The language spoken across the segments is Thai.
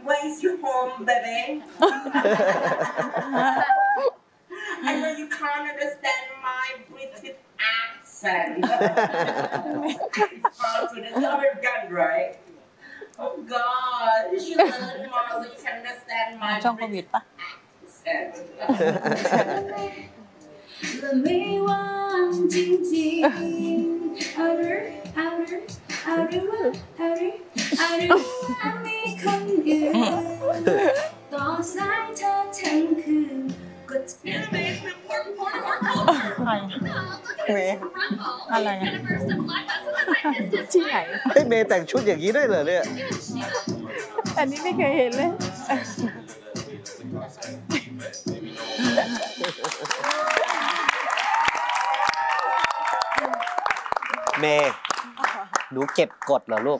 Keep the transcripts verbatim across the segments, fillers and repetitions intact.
Where's your home, baby? I know you can't understand my British accent. It's hard to understand, right? Oh God, you should learn more so you can understand my British accent. และไม่ว่างจริงๆเอาหรือเอาหรือเอาหรือว่าเอาหรือเอาหรือว่ามีคนอื่นต่อสายเธอทั้งคืนก็จะเป็นเมย์อะไรที่ไหนเฮ้ยเมย์แต่งชุดอย่างนี้ได้เหรอเนี่ยอันนี้ไม่เคยเห็นเลยเมย์หนูเก็บกดเหรอลูก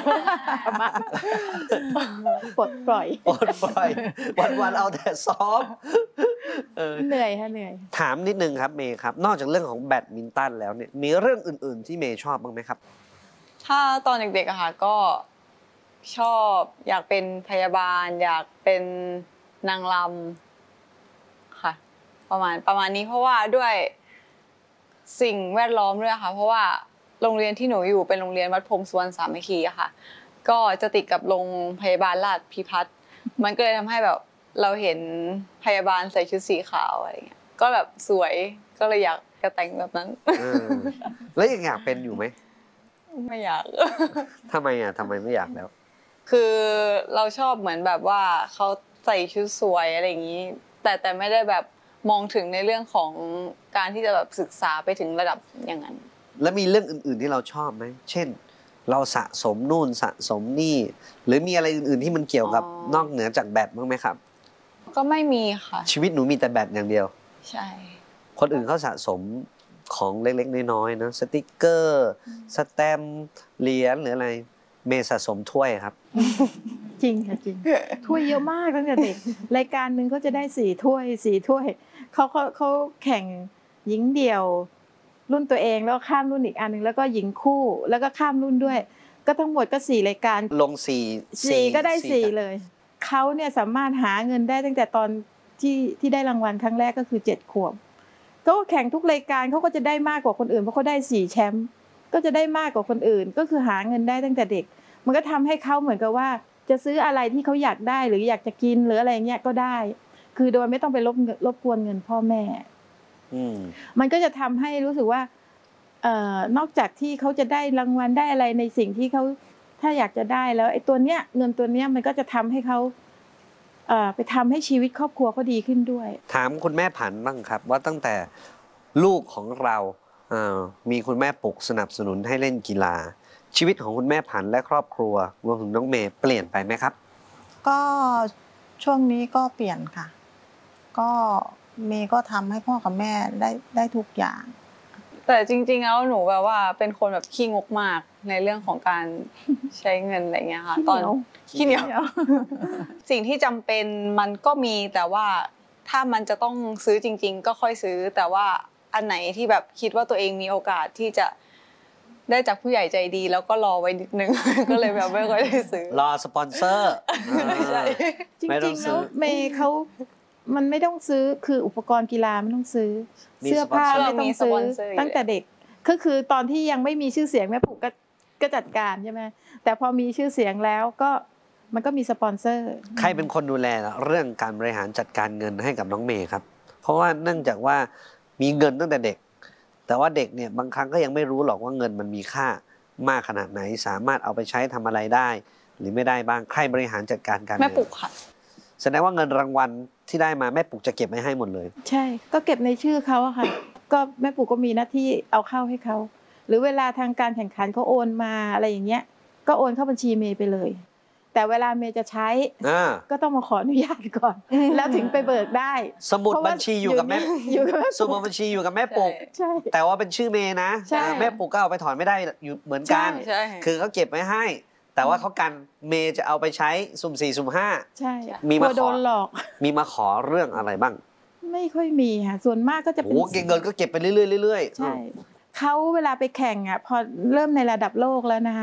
ปลดปล่อยปลดปล่อยวันๆเอาแต่ซ้อมเหนื่อยฮะเหนื่อยถามนิดนึงครับเมย์ครับนอกจากเรื่องของแบดมินตันแล้วเนี่ยมีเรื่องอื่นๆที่เมย์ชอบบ้างไหมครับถ้าตอนเด็กๆอะค่ะก็ชอบอยากเป็นพยาบาลอยากเป็นนางรำค่ะประมาณประมาณนี้เพราะว่าด้วยสิ่งแวดล้อมด้วยค่ะเพราะว่าโรงเรียนที่หนูอยู่เป็นโรงเรียนวัดพรหมสุวรรณสามัคคีอะค่ะก็จะติดกับโรงพยาบาลราชพิพัฒน์มันก็เลยทำให้แบบเราเห็นพยาบาลใส่ชุดสีขาวอะไรเงี้ยก็แบบสวยก็เลยอยากจะแต่งแบบนั้นแล้วยังอยากเป็นอยู่ไหมไม่อยากทำไมอ่ะทำไมไม่อยากแล้วคือเราชอบเหมือนแบบว่าเขาใส่ชุดสวยอะไรอย่างนี้แต่แต่ไม่ได้แบบมองถึงในเรื่องของการที่จะแบบศึกษาไปถึงระดับอย่างนั้นแล้วมีเรื่องอื่นๆที่เราชอบไหมเช่นเราสะสมนู่นสะสมนี่หรือมีอะไรอื่นๆที่มันเกี่ยวกับนอกเหนือจากแบดบ้างไหมครับก็ไม่มีค่ะชีวิตหนูมีแต่แบดอย่างเดียวใช่คนอื่นเขาสะสมของเล็กๆน้อยๆนะสติกเกอร์สแตมป์เหรียญหรืออะไรเมย์สะสมถ้วยครับจริงค่ะจริงถ้วยเยอะมากตั้งแต่เด็กรายการหนึ่งเขาจะได้สี่ถ้วยสี่ถ้วยเขาเขาเขาแข่งหญิงเดี่ยวรุ่นตัวเองแล้วข้ามรุ่นอีกอันนึงแล้วก็หญิงคู่แล้วก็ข้ามรุ่นด้วยก็ทั้งหมดก็สี่รายการลงสี่สี่ก็ได้สี่เลยเขาเนี่ยสามารถหาเงินได้ตั้งแต่ตอนที่ที่ได้รางวัลครั้งแรกก็คือเจ็ดขวบก็แข่งทุกรายการเขาก็จะได้มากกว่าคนอื่นเพราะเขาได้สี่แชมป์ก็จะได้มากกว่าคนอื่นก็คือหาเงินได้ตั้งแต่เด็กมันก็ทำให้เขาเหมือนกับว่าจะซื้ออะไรที่เขาอยากได้หรืออยากจะกินหรืออะไรเงี้ยก็ได้คือโดยไม่ต้องไปรบรบกวนเงินพ่อแม่มันก็จะทำให้รู้สึกว่าเอ่อนอกจากที่เขาจะได้รางวัลได้อะไรในสิ่งที่เขาถ้าอยากจะได้แล้วไอ้ตัวเนี้ยเงินตัวเนี้ยมันก็จะทำให้เขาเอ่อไปทำให้ชีวิตครอบครัวเขาดีขึ้นด้วยถามคุณแม่ผันบ้างครับว่าตั้งแต่ลูกของเราเอ่อมีคุณแม่ปลุกสนับสนุนให้เล่นกีฬาชีวิตของคุณแม่ผันและครอบครัวรวมถึงน้องเมย์เปลี่ยนไปไหมครับก็ช่วงนี้ก็เปลี่ยนค่ะก็เมย์ก็ทำให้พ่อกับแม่ได้ได้ทุกอย่างแต่จริงๆแล้วหนูแบบว่าเป็นคนแบบขี้งกมากในเรื่องของการใช้เงินอะไรเงี้ยค่ะตอนขี้เหนียวสิ่งที่จำเป็นมันก็มีแต่ว่าถ้ามันจะต้องซื้อจริงๆก็ค่อยซื้อแต่ว่าอันไหนที่แบบคิดว่าตัวเองมีโอกาสที่จะได้จากผู้ใหญ่ใจดีแล้วก็รอไว้นิดนึงก็เลยแบบไม่ค่อยได้ซื้อรอสปอนเซอร์ใช่จริงๆแล้วเมย์เขามันไม่ต้องซื้อคืออุปกรณ์กีฬาไม่ต้องซื้อเสื้อผ้าไม่ต้องซื้อตั้งแต่เด็กก็คือตอนที่ยังไม่มีชื่อเสียงแม่ปุ๊กก็ก็จัดการใช่ไหมแต่พอมีชื่อเสียงแล้วก็มันก็มีสปอนเซอร์ใครเป็นคนดูแลเรื่องการบริหารจัดการเงินให้กับน้องเมย์ครับเพราะว่าเนื่องจากว่ามีเงินตั้งแต่เด็กแต่ว่าเด็กเนี่ยบางครั้งก็ยังไม่รู้หรอกว่าเงินมันมีค่ามากขนาดไหนสามารถเอาไปใช้ทำอะไรได้หรือไม่ได้บ้างใครบริหารจัดการการเงินแม่ปุ๊กค่ะแสดงว่าเงินรางวัลที่ได้มาแม่ปุ๊กจะเก็บไว้ให้หมดเลยใช่ก็เก็บในชื่อเขาอะค่ะก็แม่ปุ๊กก็มีหน้าที่เอาเข้าให้เขาหรือเวลาทางการแข่งขันเขาโอนมาอะไรอย่างเงี้ยก็โอนเข้าบัญชีเมย์ไปเลยแต่เวลาเมย์จะใช้ก็ต้องมาขออนุญาตก่อนแล้วถึงไปเบิกได้สมุดบัญชีอยู่กับแม่สมุดบัญชีอยู่กับแม่ปุ๊กแต่ว่าเป็นชื่อเมย์นะแม่ปุ๊กก็เอาไปถอนไม่ได้อยู่เหมือนกันคือเขาเก็บไว้ให้แต่ว่าเขากันเมย์จะเอาไปใช้สุ่มสี่สุ่มห้าใช่มีมาขอหลอกมีมาขอเรื่องอะไรบ้างไม่ค่อยมีค่ะส่วนมากก็จะเป็นโอ้เก็บเงินก็เก็บไปเรื่อยๆเรื่อยๆใช่เขาเวลาไปแข่งอ่ะพอเริ่มในระดับโลกแล้วนะคะ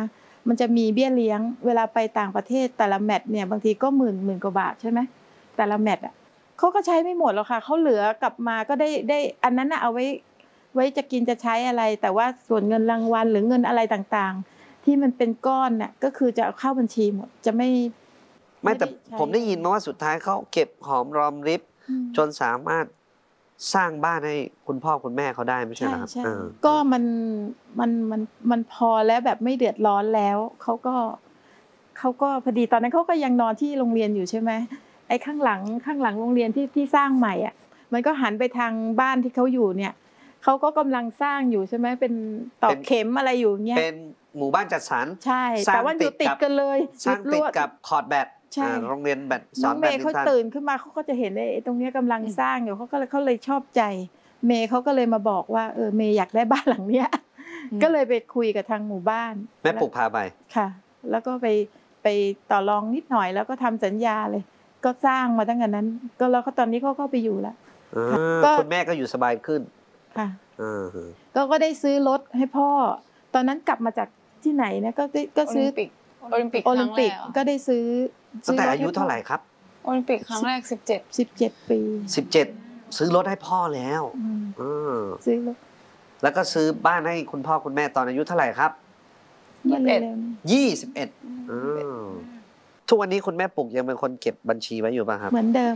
มันจะมีเบี้ยเลี้ยงเวลาไปต่างประเทศแต่ละแมตช์เนี่ยบางทีก็หมื่นหมื่นกว่าบาทใช่ไหมแต่ละแมตช์อ่ะเขาก็ใช้ไม่หมดหรอกค่ะเขาเหลือกลับมาก็ได้ได้อันนั้นน่ะเอาไว้ไว้จะกินจะใช้อะไรแต่ว่าส่วนเงินรางวัลหรือเงินอะไรต่างๆที่มันเป็นก้อนน่ะก็คือจะเอาเข้าบัญชีหมดจะไม่ไม่แต่ผมได้ยินมาว่าสุดท้ายเขาเก็บหอมรอมริบจนสามารถสร้างบ้านให้คุณพ่อคุณแม่เขาได้ไม่ใช่เหรอครับก็มันมันมันมันพอแล้วแบบไม่เดือดร้อนแล้วเขาก็เขาก็พอดีตอนนั้นเขาก็ยังนอนที่โรงเรียนอยู่ใช่ไหมไอ้ข้างหลังข้างหลังโรงเรียนที่ที่สร้างใหม่อ่ะมันก็หันไปทางบ้านที่เขาอยู่เนี่ยเขาก็กำลังสร้างอยู่ใช่ไหมเป็นตอกเข็มอะไรอยู่เงี้ยเป็นหมู่บ้านจัดสรรใช่แต่ว่าอยู่ติดกันเลยสร้างติดกับคอร์ดแบดโรงเรียนแบดสอนแบดมินตันน้องเมย์เขาตื่นขึ้นมาเขาก็จะเห็นไอ้ตรงนี้กำลังสร้างอยู่เขาก็เลยเขาเลยชอบใจเมย์เขาก็เลยมาบอกว่าเออเมย์อยากได้บ้านหลังเนี้ยก็เลยไปคุยกับทางหมู่บ้านแม่ปลูกพาไปค่ะแล้วก็ไปไปต่อรองนิดหน่อยแล้วก็ทำสัญญาเลยก็สร้างมาตั้งแต่นั้นก็แล้วเขาตอนนี้เขาก็ไปอยู่แล้วคุณแม่ก็อยู่สบายขึ้นค่ะก็ก็ได้ซื้อรถให้พ่อตอนนั้นกลับมาจากที่ไหนนะก็ก็ซื้อโอลิมปิกโอลิมปิกก็ได้ซื้อตั้งแต่อายุเท่าไหร่ครับโอลิมปิกครั้งแรกสิบเจ็ดสิบเจ็ดปีสิบเจ็ดซื้อรถให้พ่อแล้วซื้อรถแล้วก็ซื้อบ้านให้คุณพ่อคุณแม่ตอนอายุเท่าไหร่ครับยี่สิบเอ็ดยี่สิบเอ็ดทุกวันนี้คุณแม่ปุกยังเป็นคนเก็บบัญชีไว้อยู่ป่ะครับเหมือนเดิม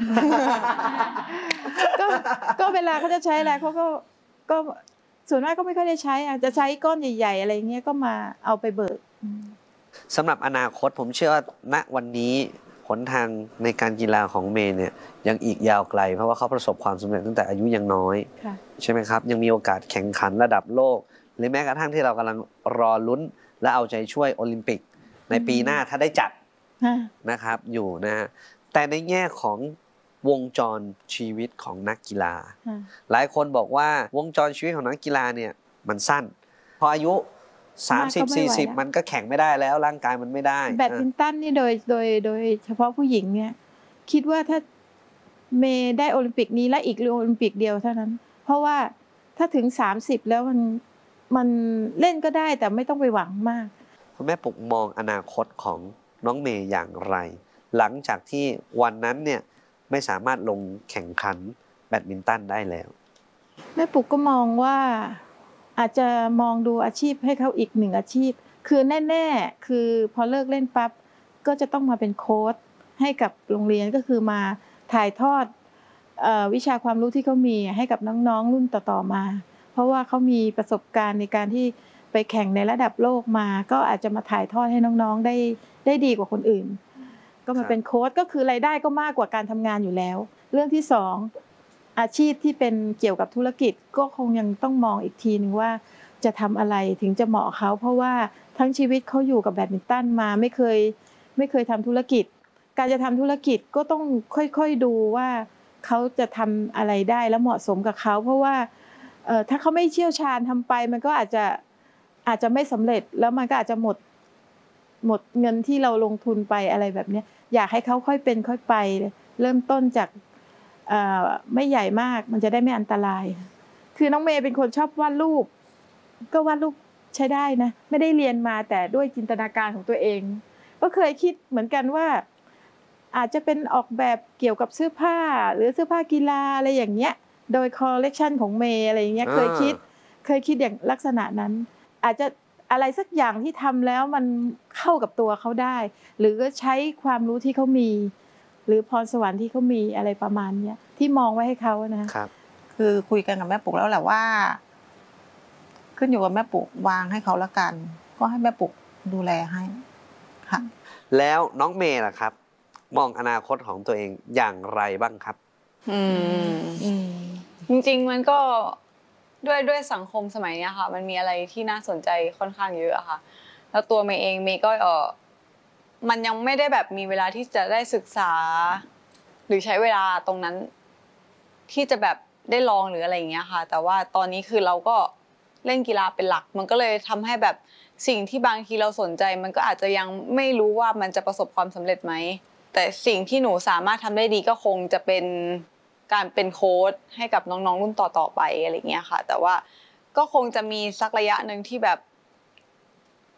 ก็ก็เวลาเขาจะใช้อะไรเขาก็ก็ส่วนมากก็ไม่ค่อยได้ใช้อ่ะจะใช้ก้อนใหญ่ๆอะไรเงี้ยก็มาเอาไปเบิกสำหรับอนาคตผมเชื่อว่าณวันนี้หนทางในการกีฬาของเมย์เนี่ยยังอีกยาวไกลเพราะว่าเขาประสบความสำเร็จตั้งแต่อายุยังน้อยใช่ไหมครับยังมีโอกาสแข่งขันระดับโลกหรือแม้กระทั่งที่เรากำลังรอลุ้นและเอาใจช่วยโอลิมปิกในปีหน้าถ้าได้จัดนะครับอยู่นะฮะแต่ในแง่ของวงจรชีวิตของนักกีฬาหลายคนบอกว่าวงจรชีวิตของนักกีฬาเนี่ยมันสั้นพออายุสามสิบ สี่สิบมันก็แข่งไม่ได้แล้วร่างกายมันไม่ได้แบดมินตันนี่โดยโดยโดยเฉพาะผู้หญิงเนี่ยคิดว่าถ้าเมย์ได้โอลิมปิกนี้และอีกโอลิมปิกเดียวเท่านั้นเพราะว่าถ้าถึงสามสิบแล้วมันมันเล่นก็ได้แต่ไม่ต้องไปหวังมากคุณแม่ปุกมองอนาคตของน้องเมย์อย่างไรหลังจากที่วันนั้นเนี่ยไม่สามารถลงแข่งขันแบดมินตันได้แล้วแม่ปุกก็มองว่าอาจจะมองดูอาชีพให้เขาอีกหนึ่งอาชีพคือแน่ๆคือพอเลิกเล่นปั๊บก็จะต้องมาเป็นโค้ชให้กับโรงเรียนก็คือมาถ่ายทอดวิชาความรู้ที่เขามีให้กับน้องๆรุ่นต่อๆมาเพราะว่าเขามีประสบการณ์ในการที่ไปแข่งในระดับโลกมาก็อาจจะมาถ่ายทอดให้น้องๆได้ได้ดีกว่าคนอื่นก็มาเป็นโค้ชก็คือรายได้ก็มากกว่าการทำงานอยู่แล้วเรื่องที่สองอาชีพที่เป็นเกี่ยวกับธุรกิจก็คงยังต้องมองอีกทีนึงว่าจะทำอะไรถึงจะเหมาะเขาเพราะว่าทั้งชีวิตเขาอยู่กับแบดมินตันมาไม่เคยไม่เคยทำธุรกิจการจะทำธุรกิจก็ต้องค่อยๆดูว่าเขาจะทำอะไรได้และเหมาะสมกับเขาเพราะว่าถ้าเขาไม่เชี่ยวชาญทำไปมันก็อาจจะอาจจะไม่สำเร็จแล้วมันก็อาจจะหมดหมดเงินที่เราลงทุนไปอะไรแบบนี้อยากให้เขาค่อยเป็นค่อยไปเริ่มต้นจากไม่ใหญ่มากมันจะได้ไม่อันตรายคือน้องเมย์เป็นคนชอบวาดรูปก็วาดรูปใช้ได้นะไม่ได้เรียนมาแต่ด้วยจินตนาการของตัวเองก็เคยคิดเหมือนกันว่าอาจจะเป็นออกแบบเกี่ยวกับเสื้อผ้าหรือเสื้อผ้ากีฬาอะไรอย่างเงี้ยโดยคอลเลกชันของเมย์อะไรอย่างเงี้ยเคยคิดเคยคิดอย่างลักษณะนั้นอาจจะอะไรสักอย่างที่ทำแล้วมันเข้ากับตัวเขาได้หรือก็ใช้ความรู้ที่เขามีหรือพรสวรรค์ที่เขามีอะไรประมาณนี้ที่มองไว้ให้เขานะครับคือคุยกันกับแม่ปุกแล้วแหละว่าขึ้นอยู่กับแม่ปุกวางให้เขาละกันก็ให้แม่ปุกดูแลให้ค่ะแล้วน้องเมย์ล่ะครับมองอนาคตของตัวเองอย่างไรบ้างครับอืมอืมจริงๆมันก็ด้วยด้วยสังคมสมัยนี้ค่ะมันมีอะไรที่น่าสนใจค่อนข้างเยอะค่ะแล้วตัวเมย์เองเมย์ก็เออมันยังไม่ได้แบบมีเวลาที่จะได้ศึกษาหรือใช้เวลาตรงนั้นที่จะแบบได้ลองหรืออะไรอย่างเงี้ยค่ะแต่ว่าตอนนี้คือเราก็เล่นกีฬาเป็นหลักมันก็เลยทำให้แบบสิ่งที่บางทีเราสนใจมันก็อาจจะยังไม่รู้ว่ามันจะประสบความสำเร็จไหมแต่สิ่งที่หนูสามารถทำได้ดีก็คงจะเป็นการเป็นโค้ชให้กับน้องๆรุ่นต่อๆไปอะไรเงี้ยค่ะแต่ว่าก็คงจะมีสักระยะหนึ่งที่แบบ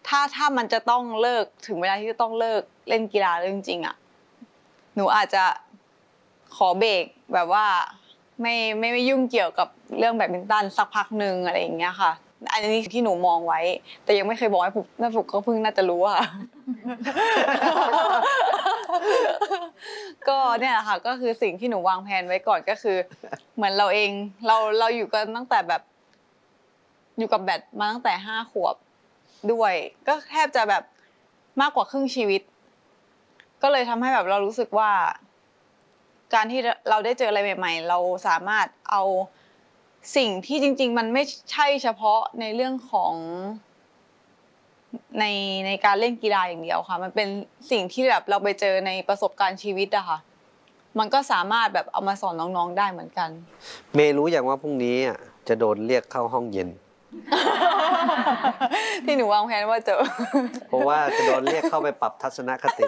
ถ้าถ้ามันจะต้องเลิกถึงเวลาที่จะต้องเลิกเล่นกีฬาแล้วจริงๆอ่ะหนูอาจจะขอเบรกแบบว่าไม่ไม่ไม่ยุ่งเกี่ยวกับเรื่องแบดมินตันสักพักหนึ่งอะไรอย่างเงี้ยค่ะอันนี้ที่หนูมองไว้แต่ยังไม่เคยบอกให้ผมแม่ผมก็เพิ่งน่าจะรู้อะ ก็เนี่ยแหละค่ะก็คือสิ่งที่หนูวางแผนไว้ก่อนก็คือเหมือนเราเองเราเราอยู่กันตั้งแต่แบบอยู่กับแบดมาตั้งแต่ห้าขวบด้วยก็แทบจะแบบมากกว่าครึ่งชีวิตก็เลยทำให้แบบเรารู้สึกว่าการที่เราได้เจออะไรใหม่ๆเราสามารถเอาสิ่งที่จริงๆมันไม่ใช่เฉพาะในเรื่องของในในการเล่นกีฬาอย่างเดียวค่ะมันเป็นสิ่งที่แบบเราไปเจอในประสบการณ์ชีวิตอะค่ะมันก็สามารถแบบเอามาสอนน้องๆได้เหมือนกันเมย์รู้อย่างว่าพรุ่งนี้จะโดนเรียกเข้าห้องเย็นที่หนูวางแผนว่าจะเพราะว่าจะโดนเรียกเข้าไปปรับทัศนคติ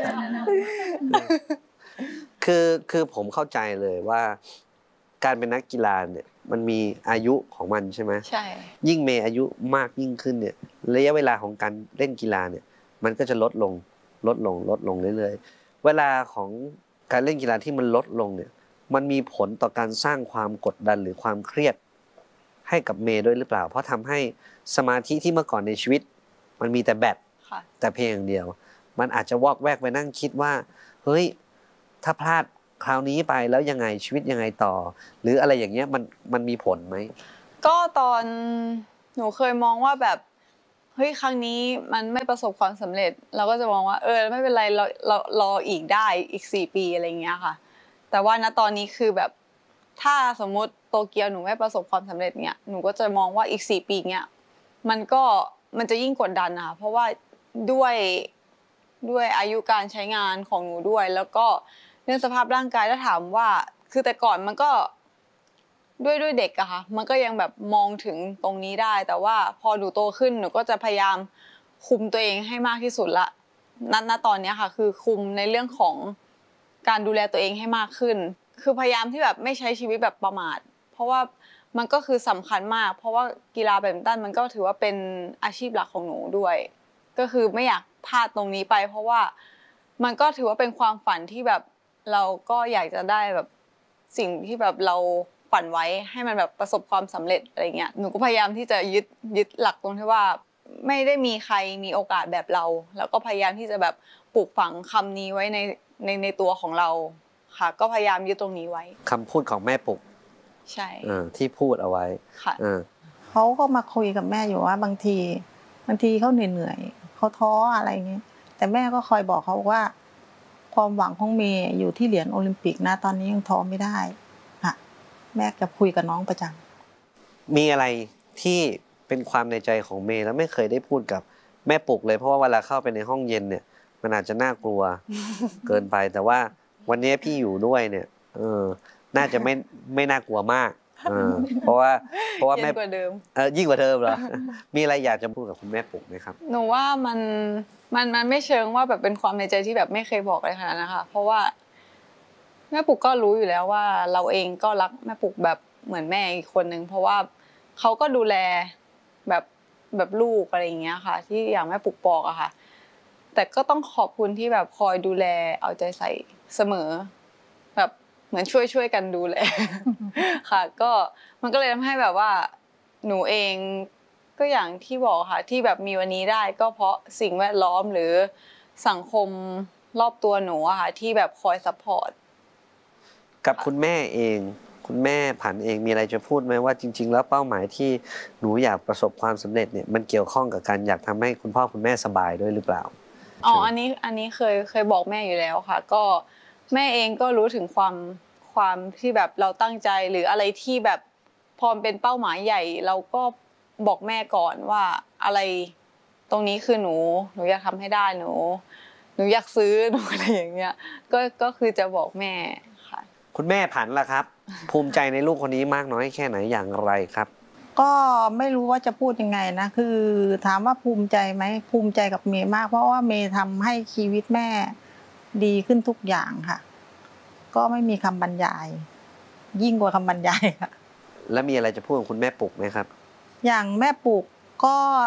คือคือผมเข้าใจเลยว่าการเป็นนักกีฬาเนี่ยมันมีอายุของมันใช่ไหมใช่ยิ่งเมย์อายุมากยิ่งขึ้นเนี่ยระยะเวลาของการเล่นกีฬาเนี่ยมันก็จะลดลงลดลงลดลงเรื่อยๆเวลาของการเล่นกีฬาที่มันลดลงเนี่ยมันมีผลต่อการสร้างความกดดันหรือความเครียดให้กับเมย์ด้วยหรือเปล่าเพราะทำให้สมาธิที่เมื่อก่อนในชีวิตมันมีแต่แบดแต่เพียงอย่างเดียวมันอาจจะวอกแวกไปนั่งคิดว่าเฮ้ยถ้าพลาดคราวนี้ไปแล้วยังไงชีวิตยังไงต่อหรืออะไรอย่างเงี้ยมันมันมีผลไหมก็ตอนหนูเคยมองว่าแบบเฮ้ยครั้งนี้มันไม่ประสบความสำเร็จเราก็จะมองว่าเออไม่เป็นไรเราเรารออีกได้อีกสี่ปีอะไรเงี้ยค่ะแต่ว่าณตอนนี้คือแบบถ้าสมมติโตเกียวหนูไม่ประสบความสำเร็จเนี้ยหนูก็จะมองว่าอีกสี่ปีเนี้ยมันก็มันจะยิ่งกดดันนะคะเพราะว่าด้วยด้วยอายุการใช้งานของหนูด้วยแล้วก็เรื่องสภาพร่างกายถ้าถามว่าคือแต่ก่อนมันก็ด้วยด้วยเด็กอะค่ะมันก็ยังแบบมองถึงตรงนี้ได้แต่ว่าพอหนูโตขึ้นหนูก็จะพยายามคุมตัวเองให้มากที่สุดละณณตอนนี้ค่ะคือคุมในเรื่องของการดูแลตัวเองให้มากขึ้นคือพยายามที่แบบไม่ใช้ชีวิตแบบประมาทเพราะว่ามันก็คือสำคัญมากเพราะว่ากีฬาแบดมินตันมันก็ถือว่าเป็นอาชีพหลักของหนูด้วยก็คือไม่อยากพลาดตรงนี้ไปเพราะว่ามันก็ถือว่าเป็นความฝันที่แบบเราก็อยากจะได้แบบสิ่งที่แบบเราฝันไว้ให้มันแบบประสบความสำเร็จอะไรเงี้ยหนูก็พยายามที่จะยึดยึดหลักตรงที่ว่าไม่ได้มีใครมีโอกาสแบบเราแล้วก็พยายามที่จะแบบปลูกฝังคำนี้ไว้ในในในตัวของเราค่ะก็พยายามยึดตรงนี้ไว้คำพูดของแม่ปุกใช่ที่พูดเอาไว้ค่ะเขาก็มาคุยกับแม่อยู่ว่าบางทีบางทีเขาเหนื่อยๆเขาท้ออะไรเงี้ยแต่แม่ก็คอยบอกเขาว่าความหวังของเมย์อยู่ที่เหรียญโอลิมปิกนะตอนนี้ยังท้อไม่ได้ค่ะแม่จะคุยกับน้องประจำมีอะไรที่เป็นความในใจของเมย์แล้วไม่เคยได้พูดกับแม่ปุกเลยเพราะว่าเวลาเข้าไปในห้องเย็นเนี่ยมันอาจจะน่ากลัว เกินไปแต่ว่าวันนี้พี่อยู่ด้วยเนี่ยเออน่าจะไม่ไม่น่ากลัวมากเออเพราะว่าเพราะว่าแม่ยิ่งกว่าเดิมเออยิ่งกว่าเดิมเหรอ มีอะไรอยากจะพูดกับคุณแม่ปุกไหมครับหนูว่ามันมันมันไม่เชิงว่าแบบเป็นความในใจที่แบบไม่เคยบอกอะไรขนาดนั้นนะคะเพราะว่าแม่ปุกก็รู้อยู่แล้วว่าเราเองก็รักแม่ปุกแบบเหมือนแม่อีกคนนึงเพราะว่าเขาก็ดูแลแบบแบบลูกอะไรอย่างเงี้ยค่ะที่อย่างแม่ปุกบอกอะค่ะแต่ก็ต้องขอบคุณที่แบบคอยดูแลเอาใจใส่เสมอแบบเหมือนช่วยช่วยกันดูแล ค่ะก็มันก็เลยทำให้แบบว่าหนูเองก็อย่างที่บอกค่ะที่แบบมีวันนี้ได้ก็เพราะสิ่งแวดล้อมหรือสังคมรอบตัวหนูอะค่ะที่แบบคอยซัพพอร์ตกับคุณแม่เองคุณแม่ผันเองมีอะไรจะพูดไหมว่าจริงๆแล้วเป้าหมายที่หนูอยากประสบความสำเร็จเนี่ยมันเกี่ยวข้องกับการอยากทำให้คุณพ่อคุณแม่สบายด้วยหรือเปล่าอ๋ออันนี้อันนี้เคยเคยบอกแม่อยู่แล้วค่ะก็แม่เองก็รู้ถึงความความที่แบบเราตั้งใจหรืออะไรที่แบบพอเป็นเป้าหมายใหญ่เราก็บอกแม่ก่อนว่าอะไรตรงนี้คือหนูหนูอยากทำให้ได้หนูหนูอยากซื้อหนูอะไรอย่างเงี้ยก็ก็คือจะบอกแม่ค่ะคุณแม่ผันล่ะครับภูมิใจในลูกคนนี้มากน้อยแค่ไหนอย่างไรครับก็ไม่รู้ว่าจะพูดยังไงนะคือถามว่าภูมิใจไหมภูมิใจกับเมย์มากเพราะว่าเมย์ทำให้ชีวิตแม่ดีขึ้นทุกอย่างค่ะก็ไม่มีคำบรรยายยิ่งกว่าคำบรรยายค่ะแล้วมีอะไรจะพูดกับคุณแม่ปุกไหมครับอย่างแม่ปุกก็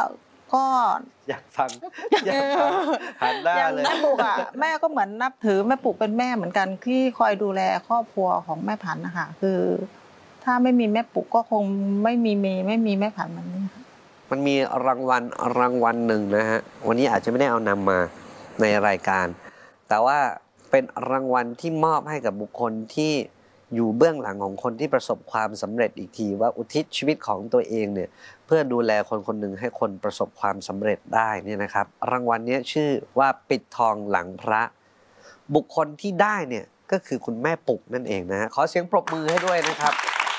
ก็อยากฟังอยากฟังหันหน้าอย่างเลยแม่ปุกอ่ะ แม่ก็เหมือนนับถือแม่ปุกเป็นแม่เหมือนกันที่คอยดูแลครอบครัวของแม่ผันนะคะคือ ถ้าไม่มีแม่ปุกก็คงไม่มีเมย์ไม่มีแม่ผันแบบนี้ค่ะมันมีรางวัลรางวัลหนึ่งนะฮะวันนี้อาจจะไม่ได้เอานำมาในรายการ แต่ว่าเป็นรางวัลที่มอบให้กับบุคคลที่อยู่เบื้องหลังของคนที่ประสบความสำเร็จอีกทีว่าอุทิศชีวิตของตัวเองเนี่ยเพื่อดูแลคนคนหนึ่งให้คนประสบความสำเร็จได้เนี่ยนะครับรางวัลนี้ชื่อว่าปิดทองหลังพระบุคคลที่ได้เนี่ยก็คือคุณแม่ปุกนั่นเองนะฮะขอเสียงปรบมือให้ด้วยนะครับ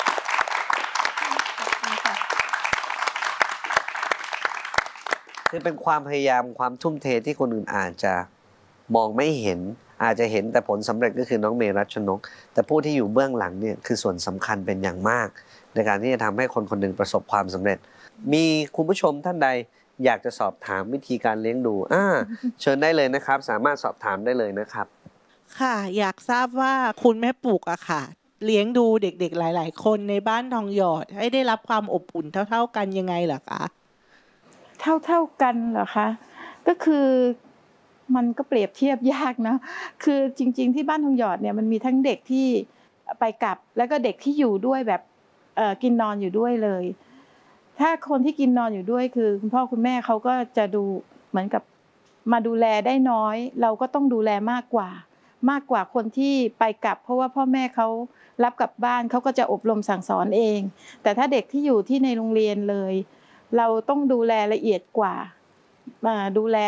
คือเป็นความพยายามความทุ่มเทที่คนอื่นอาจจะมองไม่เห็นอาจจะเห็นแต่ผลสำเร็จก็คือน้องเมรัชนกแต่ผู้ที่อยู่เบื้องหลังเนี่ยคือส่วนสำคัญเป็นอย่างมากในการที่จะทำให้คนคนหนึ่งประสบความสำเร็จมีคุณผู้ชมท่านใดอยากจะสอบถามวิธีการเลี้ยงดูอ่าเชิญได้เลยนะครับสามารถสอบถามได้เลยนะครับค่ะอยากทราบว่าคุณแม่ปุกอะค่ะเลี้ยงดูเด็กๆหลายๆคนในบ้านทองหยอดให้ได้รับความอบอุ่นเท่าๆกันยังไงเหรอคะเท่าเท่ากันเหรอคะก็คือมันก็เปรียบเทียบยากนะคือจริงๆที่บ้านทองหยอดเนี่ยมันมีทั้งเด็กที่ไปกลับแล้วก็เด็กที่อยู่ด้วยแบบเอ่อกินนอนอยู่ด้วยเลยถ้าคนที่กินนอนอยู่ด้วยคือคุณพ่อคุณแม่เขาก็จะดูเหมือนกับมาดูแลได้น้อยเราก็ต้องดูแลมากกว่ามากกว่าคนที่ไปกลับเพราะว่าพ่อแม่เขารับกลับบ้านเขาก็จะอบรมสั่งสอนเองแต่ถ้าเด็กที่อยู่ที่ในโรงเรียนเลยเราต้องดูแลละเอียดกว่ามาดูแล